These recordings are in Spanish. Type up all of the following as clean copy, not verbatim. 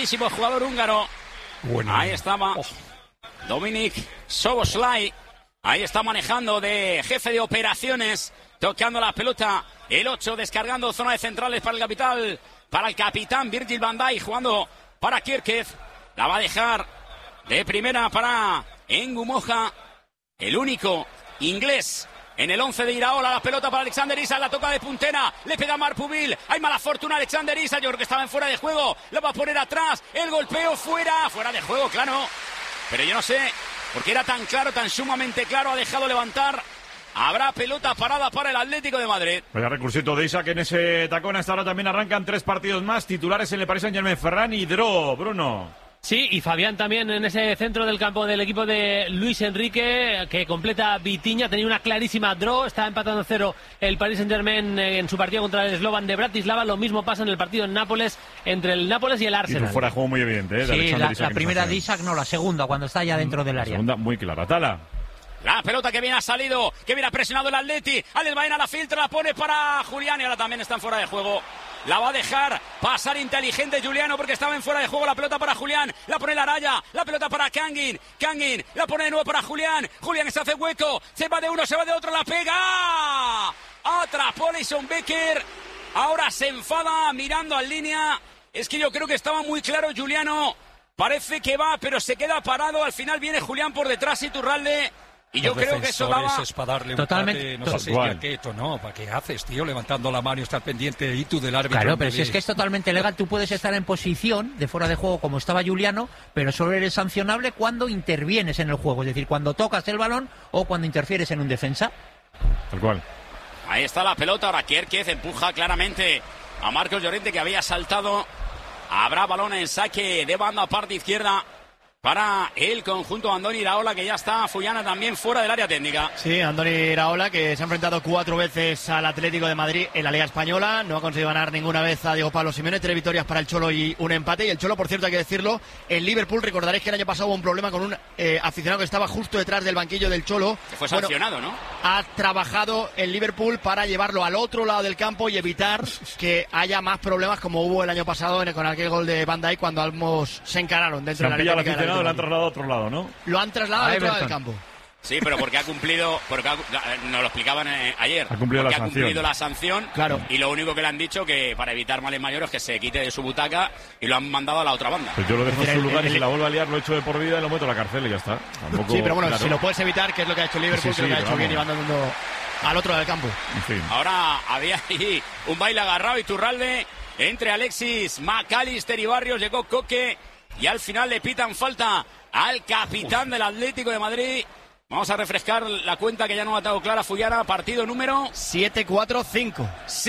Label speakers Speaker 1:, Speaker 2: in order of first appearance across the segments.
Speaker 1: grandísimo jugador húngaro. Bueno. Ahí estaba Dominik Szoboszlai. Ahí está manejando de jefe de operaciones, tocando la pelota. El 8 descargando zona de centrales para el capitán Virgil van Dijk, jugando para Kirkev. La va a dejar de primera para Ngumoha, el único inglés en el 11 de Iraola. La pelota para Alexander Isak, la toca de puntera, le pega Marpubil. Hay mala fortuna Alexander Isak, yo creo que estaba en fuera de juego. La va a poner atrás, el golpeo fuera de juego, claro. Pero yo no sé, porque era tan claro, tan sumamente claro, ha dejado levantar. Habrá pelota parada para el Atlético de Madrid.
Speaker 2: Vaya recursito de Isak en ese tacón. Hasta ahora también arrancan 3 partidos más. Titulares en el Paris Saint-Germain, Ferran y Dro, Bruno.
Speaker 3: Sí, y Fabián también en ese centro del campo del equipo de Luis Enrique, que completa Vitinha. Tenía una clarísima draw, estaba empatando 0 el Paris Saint-Germain en su partido contra el Slovan de Bratislava. Lo mismo pasa en el partido en Nápoles, entre el Nápoles y el Arsenal.
Speaker 2: Y fuera de juego muy evidente, ¿eh?
Speaker 4: Sí, la primera de Isak, no, la segunda, cuando está ya dentro del área.
Speaker 2: La segunda muy clara. Tala.
Speaker 1: La pelota que bien ha salido, que bien ha presionado el Atleti. Alex Baena la filtra, la pone para Julián y ahora también están fuera de juego. La va a dejar pasar inteligente Juliano porque estaba en fuera de juego. La pelota para Julián, la pone la raya, la pelota para Kangin, la pone de nuevo para Julián. Julián se hace hueco, se va de uno, se va de otro, la pega. Atrapó Alisson Becker, ahora se enfada mirando en línea. Es que yo creo que estaba muy claro Juliano. Parece que va, pero se queda parado. Al final viene Julián por detrás y Iturralde. Y yo creo que eso daba...
Speaker 5: es para darle
Speaker 4: totalmente,
Speaker 5: un pase, no sé si quieto, ¿no? ¿Para qué haces, tío? Levantando la mano y estar pendiente y tú del árbitro.
Speaker 4: Claro, pero si es que es totalmente legal, tú puedes estar en posición de fuera de juego como estaba Juliano, pero solo eres sancionable cuando intervienes en el juego, es decir, cuando tocas el balón o cuando interfieres en un defensa.
Speaker 2: Tal cual.
Speaker 1: Ahí está la pelota, ahora Kierkev empuja claramente a Marcos Llorente, que había saltado. Habrá balón en saque de banda parte izquierda para el conjunto Andoni Iraola, que ya está Fullana también fuera del área técnica.
Speaker 6: Sí, Andoni Iraola, que se ha enfrentado 4 veces al Atlético de Madrid en la Liga Española, no ha conseguido ganar ninguna vez a Diego Pablo Simeone, 3 victorias para el Cholo y un empate. Y el Cholo, por cierto, hay que decirlo, en Liverpool, recordaréis que el año pasado hubo un problema con un aficionado que estaba justo detrás del banquillo del Cholo.
Speaker 1: Que fue sancionado, ¿no?
Speaker 6: Ha trabajado en Liverpool para llevarlo al otro lado del campo y evitar que haya más problemas como hubo el año pasado con aquel gol de Van Dijk cuando ambos se encararon dentro de la área técnica.
Speaker 2: Lo han trasladado a otro lado, ¿no?
Speaker 6: Lo han trasladado al otro lado del campo.
Speaker 1: Sí, pero porque ha cumplido, nos lo explicaban ayer.
Speaker 2: Ha cumplido
Speaker 1: la sanción.
Speaker 6: Claro.
Speaker 1: Y lo único que le han dicho que para evitar males mayores que se quite de su butaca y lo han mandado a la otra banda.
Speaker 2: Pues yo lo dejo en su lugar y si la vuelvo a liar lo echo de por vida y lo meto a la cárcel y ya está. Tampoco,
Speaker 6: sí, pero bueno,
Speaker 2: claro.
Speaker 6: Si lo puedes evitar, que es lo que ha hecho Liverpool, creo que ha hecho bien y mandando al otro lado del campo.
Speaker 2: En fin.
Speaker 1: Ahora había ahí un baile agarrado y Iturralde entre Alexis McAllister y Barrios, llegó Coque y al final le pitan falta al capitán del Atlético de Madrid. Vamos a refrescar la cuenta que ya no ha dado clara Fullana. Partido número
Speaker 6: 745.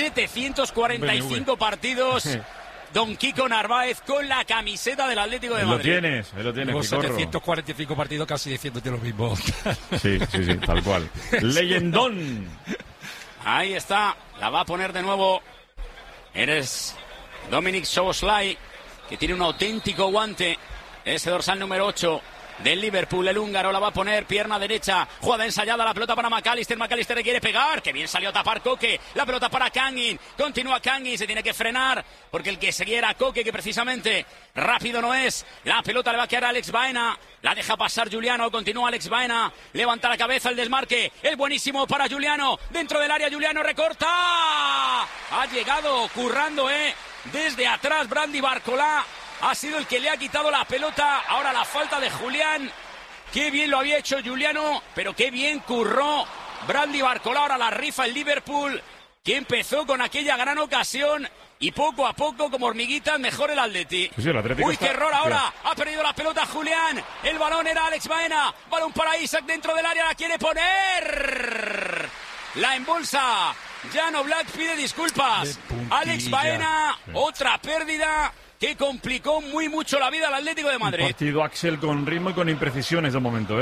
Speaker 1: 745 partidos. Don Kiko Narváez con la camiseta del Atlético de Madrid.
Speaker 2: Ahí lo tienes.
Speaker 5: Los 745 partidos casi diciéndote lo mismo.
Speaker 2: Sí, tal cual. Leyendón.
Speaker 1: Ahí está. La va a poner de nuevo. Eres Dominik Szoboszlai, que tiene un auténtico guante. Ese dorsal número 8 del Liverpool, el húngaro, la va a poner, pierna derecha, jugada ensayada, la pelota para McAllister le quiere pegar, que bien salió a tapar Coque, la pelota para Kangin, continúa Kangin, se tiene que frenar, porque el que seguía era Coque, que precisamente rápido no es, la pelota le va a quedar a Alex Baena, la deja pasar Juliano, continúa Alex Baena, levanta la cabeza, el desmarque, el buenísimo para Juliano, dentro del área Juliano recorta, ha llegado currando, desde atrás Brandi Barcolá, ha sido el que le ha quitado la pelota. Ahora la falta de Julián. Qué bien lo había hecho Juliano, pero qué bien curró Brandi Barcolá. Ahora la rifa el Liverpool, que empezó con aquella gran ocasión y poco a poco, como hormiguitas, mejor el Atleti.
Speaker 2: Sí, el Atlético
Speaker 1: qué error ahora. Ha perdido la pelota Julián. El balón era Alex Baena. Balón para Isak dentro del área. La quiere poner. La embolsa. Jan Oblak pide disculpas. Alex Baena, otra pérdida que complicó muy mucho la vida al Atlético de Madrid.
Speaker 2: Un partido, Axel, con ritmo y con imprecisiones de momento,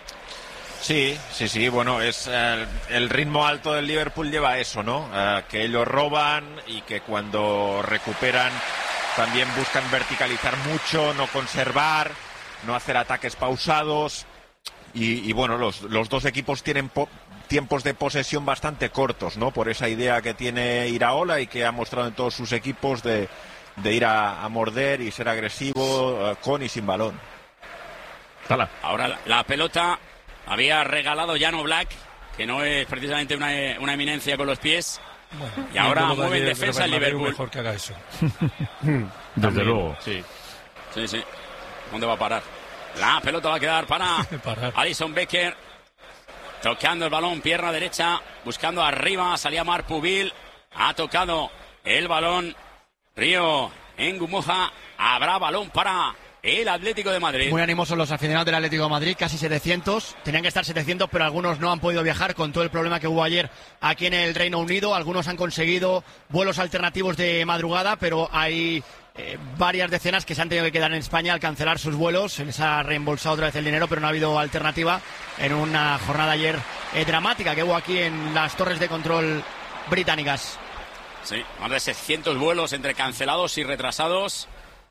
Speaker 7: Sí, bueno, es el ritmo alto del Liverpool lleva eso, ¿no? Que ellos roban y que cuando recuperan también buscan verticalizar mucho, no conservar, no hacer ataques pausados y bueno, los dos equipos tienen tiempos de posesión bastante cortos, ¿no? Por esa idea que tiene Iraola y que ha mostrado en todos sus equipos de de ir a morder y ser agresivo con y sin balón.
Speaker 1: Ahora la pelota había regalado Jan Oblak, que no es precisamente una eminencia con los pies. Bueno, y ahora mueve en defensa el Liverpool.
Speaker 5: Mejor que haga eso.
Speaker 2: Desde luego.
Speaker 1: Sí. ¿Dónde va a parar? La pelota va a quedar para Alisson Becker. Tocando el balón, pierna derecha, buscando arriba, salía Marpuville. Ha tocado el balón Río Ngumoja. Habrá balón para el Atlético de Madrid.
Speaker 6: Muy animosos los aficionados del Atlético de Madrid, casi 700. Tenían que estar 700, pero algunos no han podido viajar con todo el problema que hubo ayer aquí en el Reino Unido. Algunos han conseguido vuelos alternativos de madrugada, pero hay varias decenas que se han tenido que quedar en España al cancelar sus vuelos. Se les ha reembolsado otra vez el dinero, pero no ha habido alternativa en una jornada ayer dramática que hubo aquí en las torres de control británicas.
Speaker 1: Sí, más de 600 vuelos entre cancelados y retrasados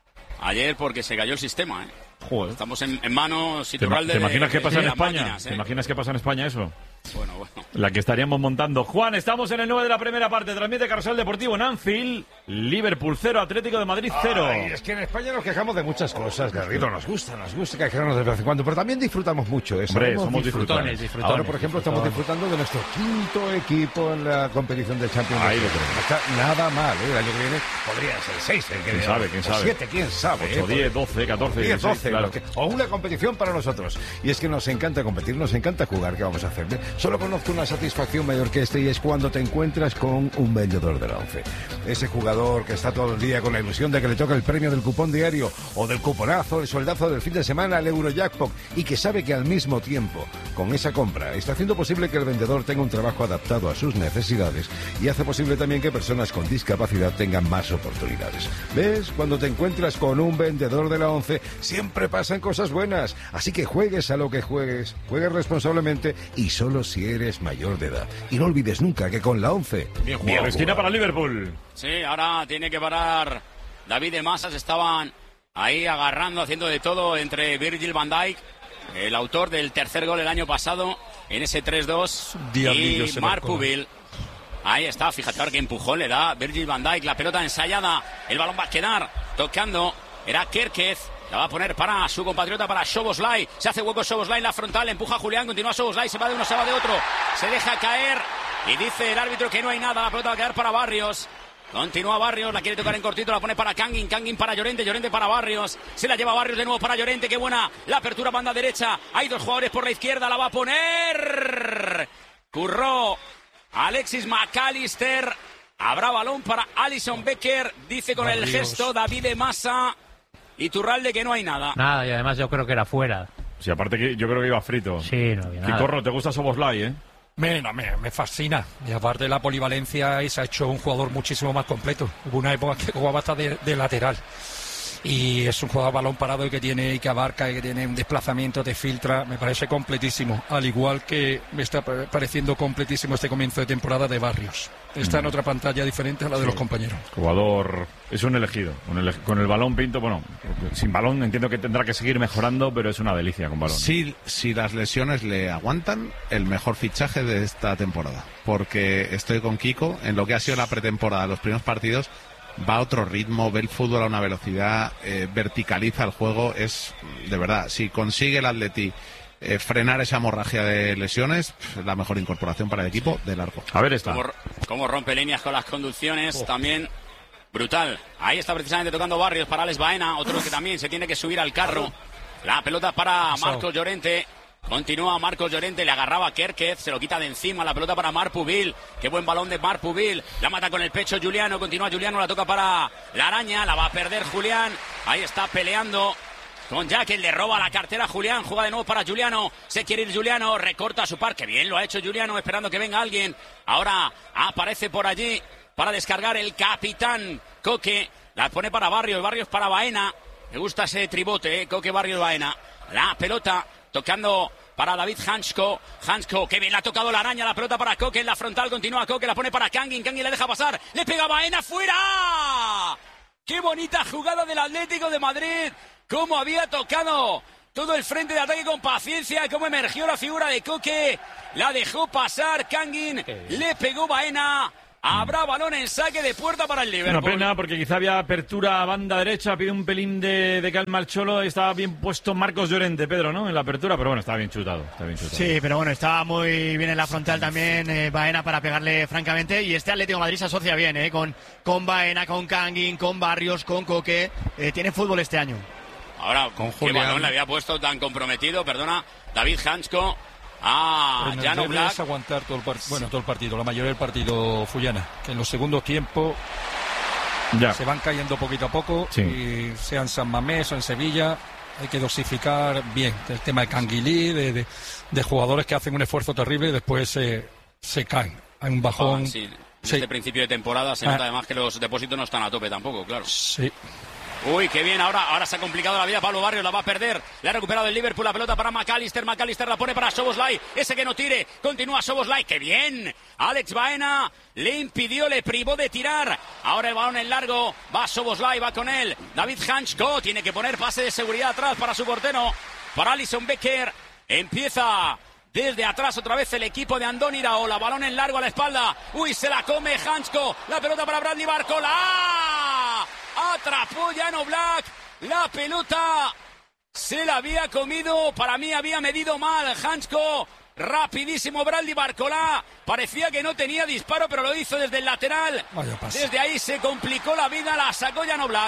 Speaker 1: ayer porque se cayó el sistema,
Speaker 2: Joder.
Speaker 1: Estamos en manos Iturralde.
Speaker 2: ¿Te imaginas qué pasa en España?
Speaker 1: Máquinas,
Speaker 2: ¿Te imaginas qué pasa en España eso?
Speaker 1: Bueno.
Speaker 2: La que estaríamos montando. Juan, estamos en el 9 de la primera parte. Transmite Carrusel Deportivo en Anfield. Liverpool 0, Atlético de Madrid 0.
Speaker 8: Ay, es que en España nos quejamos de muchas cosas, Garrido. Nos gusta quejarnos de vez en cuando, pero también disfrutamos mucho.
Speaker 2: Hombre, somos disfrutones.
Speaker 8: Ahora, por ejemplo, estamos disfrutando de nuestro quinto equipo en la competición de Champions League. No está nada mal, El año que viene podría ser 6.
Speaker 2: ¿Quién sabe?
Speaker 8: 7, quién sabe.
Speaker 2: 8, 10, 12, 14,
Speaker 8: 10, 12.
Speaker 2: Claro.
Speaker 8: O una competición para nosotros. Y es que nos encanta competir, nos encanta jugar. ¿Qué vamos a hacer? Solo conozco una satisfacción mayor que esta, y es cuando te encuentras con un vendedor de la ONCE. Ese jugador que está todo el día con la ilusión de que le toca el premio del cupón diario o del cuponazo, el sueldazo del fin de semana, el Eurojackpot, y que sabe que al mismo tiempo, con esa compra, está haciendo posible que el vendedor tenga un trabajo adaptado a sus necesidades y hace posible también que personas con discapacidad tengan más oportunidades. ¿Ves? Cuando te encuentras con un vendedor de la ONCE, siempre pasan cosas buenas. Así que juegues a lo que juegues, juegues responsablemente y solo si eres mayor de edad. Y no olvides nunca que con la ONCE...
Speaker 2: Bien jugado. Esquina para Liverpool.
Speaker 1: Sí, ahora tiene que parar David de Masas. Estaban ahí agarrando, haciendo de todo entre Virgil van Dijk, el autor del tercer gol el año pasado en ese 3-2, y Marpuville. Ahí está, fíjate ahora que empujón le da Virgil van Dijk. La pelota ensayada, el balón va a quedar tocando, era Kerkez. La va a poner para su compatriota, para Szoboszlai. Se hace hueco Szoboszlai en la frontal, empuja a Julián, continúa Szoboszlai, se va de uno, se va de otro. Se deja caer y dice el árbitro que no hay nada. La pelota va a quedar para Barrios. Continúa Barrios, la quiere tocar en cortito, la pone para Kangin, Kangin para Llorente, Llorente para Barrios. Se la lleva Barrios de nuevo para Llorente, qué buena la apertura, banda derecha. Hay dos jugadores por la izquierda, la va a poner Curró Alexis McAllister. Habrá balón para Alisson Becker, dice con el gesto David de Masa. Iturralde que no hay nada.
Speaker 4: Nada, y además yo creo que era fuera.
Speaker 2: Sí, aparte que yo creo que iba frito.
Speaker 4: Sí, no había nada.
Speaker 2: Kikorro, ¿te gusta Szoboszlai,
Speaker 5: Me fascina. Y aparte de la polivalencia, y se ha hecho un jugador muchísimo más completo. Hubo una época que jugaba hasta de lateral. Y es un jugador balón parado y que abarca y que tiene un desplazamiento, te filtra. Me parece completísimo. Al igual que me está pareciendo completísimo este comienzo de temporada de Barrios. Está en otra pantalla diferente a la de los compañeros.
Speaker 2: Jugador, es un elegido. Con el balón Pinto, bueno, sin balón entiendo que tendrá que seguir mejorando, pero es una delicia con balón.
Speaker 9: Si las lesiones le aguantan, el mejor fichaje de esta temporada. Porque estoy con Kiko, en lo que ha sido la pretemporada, los primeros partidos, va a otro ritmo, ve el fútbol a una velocidad, verticaliza el juego. Es, de verdad, si consigue el Atleti frenar esa hemorragia de lesiones, la mejor incorporación para el equipo de largo.
Speaker 2: A ver esta.
Speaker 1: Cómo rompe líneas con las conducciones, también brutal. Ahí está precisamente tocando Barrios para Alex Baena, otro que también se tiene que subir al carro. La pelota para Marcos Llorente. Continúa Marcos Llorente, le agarraba a Kerkez, se lo quita de encima, la pelota para Marpuville. Qué buen balón de Marpuville, la mata con el pecho Juliano, continúa Juliano, la toca para la araña, la va a perder Julián. Ahí está peleando con Jack, le roba la cartera a Julián, juega de nuevo para Juliano, se quiere ir Juliano, recorta a su par, que bien lo ha hecho Juliano, esperando que venga alguien. Ahora aparece por allí para descargar el capitán Coque, la pone para Barrios, Barrios para Baena. Me gusta ese tribote, Coque, Barrios, Baena. La pelota tocando para David Hansko, que bien le ha tocado la araña, la pelota para Coque en la frontal, continúa Coque, la pone para Kangin, Kangin le deja pasar, le pega Baena, ¡fuera! ¡Qué bonita jugada del Atlético de Madrid! ¡Cómo había tocado todo el frente de ataque con paciencia! ¡Cómo emergió la figura de Coque! La dejó pasar Kangin, le pegó Baena. Habrá balón en saque de puerta para el Liverpool.
Speaker 2: Una pena, porque quizá había apertura a banda derecha, pide un pelín de calma al Cholo. Estaba bien puesto Marcos Llorente, Pedro, ¿no? En la apertura, pero bueno, estaba bien chutado.
Speaker 6: Sí, pero bueno, estaba muy bien en la frontal también Baena para pegarle francamente. Y este Atlético de Madrid se asocia bien, con Baena, con Kangin, con Barrios, con Coque. Tiene fútbol este año.
Speaker 1: Ahora,
Speaker 5: con
Speaker 1: ¿qué
Speaker 5: Julián
Speaker 1: balón le había puesto tan comprometido? Perdona, David Hansko. Jan Oblak.
Speaker 5: Aguantar todo el partido, la mayoría del partido, Fullana, que en los segundos tiempos se van cayendo poquito a poco, y sea en San Mamés o en Sevilla, hay que dosificar bien el tema de Canguilí, de jugadores que hacen un esfuerzo terrible y después se caen. Hay un bajón.
Speaker 1: Este principio de temporada se nota además que los depósitos no están a tope tampoco, claro.
Speaker 5: Sí.
Speaker 1: Uy, qué bien, ahora se ha complicado la vida. Pablo Barrios la va a perder. Le ha recuperado el Liverpool, la pelota para McAllister la pone para Szoboszlai. Ese que no tire, continúa Szoboszlai. ¡Qué bien! Alex Baena le impidió, le privó de tirar. Ahora el balón en largo, va Szoboszlai, va con él. David Hansko tiene que poner pase de seguridad atrás para su portero, para Alisson Becker. Empieza desde atrás otra vez el equipo de Andoni Iraola. Balón en largo a la espalda. Uy, se la come Hansko. La pelota para Bradley Barcola. Atrapó Jan Oblak. La pelota se la había comido. Para mí había medido mal Hansko. Rapidísimo Bradley Barcola. Parecía que no tenía disparo, pero lo hizo desde el lateral. Desde ahí se complicó la vida. La sacó Jan Oblak.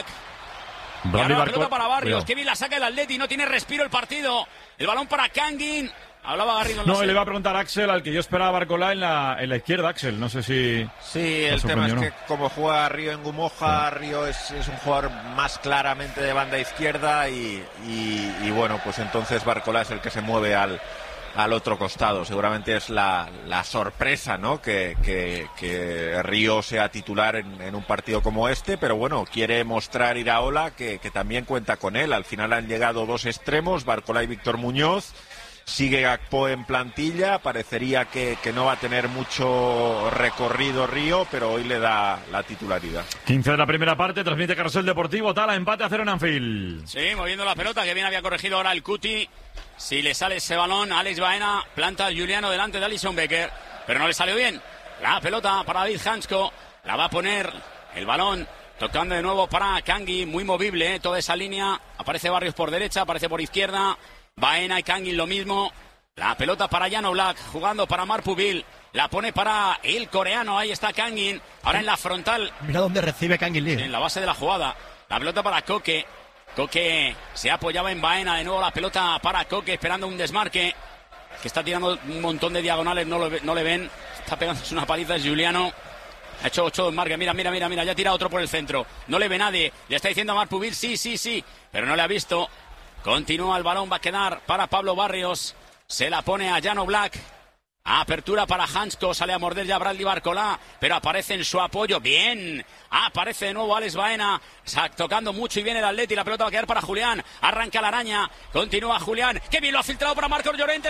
Speaker 1: Y ahora la pelota para Barrios. Que bien la saca el Atleti. No tiene respiro el partido. El balón para Kangin. Hablaba Garrido.
Speaker 2: No, le iba a preguntar a Axel, al que yo esperaba Barcola en la izquierda, Axel. No sé si...
Speaker 7: Sí, el tema es que como juega Río en Gumoja, Río es un jugador más claramente de banda izquierda y bueno, pues entonces Barcola es el que se mueve al otro costado. Seguramente es la sorpresa, ¿no? Que Río sea titular en un partido como este, pero bueno, quiere mostrar Iraola que también cuenta con él. Al final han llegado dos extremos, Barcola y Víctor Muñoz. Sigue Gakpo en plantilla, parecería que no va a tener mucho recorrido Río, pero hoy le da la titularidad.
Speaker 2: 15 de la primera parte, transmite Carrusel Deportivo, Tala, empate a 0 en Anfield.
Speaker 1: Sí, moviendo la pelota, que bien había corregido ahora el Cuti. Si le sale ese balón, Alex Baena planta al Juliano delante de Alisson Becker, pero no le salió bien. La pelota para David Hansko, la va a poner el balón, tocando de nuevo para Kangi, muy movible, toda esa línea. Aparece Barrios por derecha, aparece por izquierda. Baena y Kangin lo mismo. La pelota para Jan Oblak, jugando para Marpuville. La pone para el coreano, ahí está Kangin. Ahora en la frontal.
Speaker 6: Mira dónde recibe Kangin Lee.
Speaker 1: En la base de la jugada. La pelota para Coque. Coque se apoyaba en Baena. De nuevo la pelota para Coque, esperando un desmarque. Que está tirando un montón de diagonales, no le ven. Está pegándose una paliza, es Juliano. Ha hecho 8 desmarques. Mira. Ya tira otro por el centro. No le ve nadie. Le está diciendo a Marpuville, sí. Pero no le ha visto. Continúa el balón, va a quedar para Pablo Barrios. Se la pone a Jan Oblak. Apertura para Hansko, sale a morder ya Bradley Barcola, pero aparece en su apoyo. Bien, aparece de nuevo Alex Baena, tocando mucho y viene el Atleti. La pelota va a quedar para Julián. Arranca la araña, continúa Julián. Qué bien lo ha filtrado para Marcos Llorente.